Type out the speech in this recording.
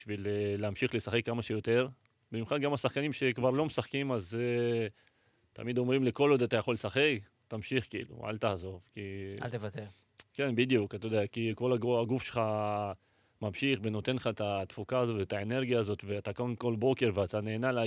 בשביל להמשיך לשחק כמה שיותר. במיוחד גם השחקנים שכבר לא משחקים, אז תמיד אומרים לכל עוד אתה יכול לשחק, תמשיך כאילו, אל תעזוב. כי... אל תוותר. כן, בדיוק, אתה יודע, כי כל הגוף שלך ממשיך ונותן לך את התפוקה הזו ואת האנרגיה הזאת, ואתה קם כל בוקר ואתה נהנה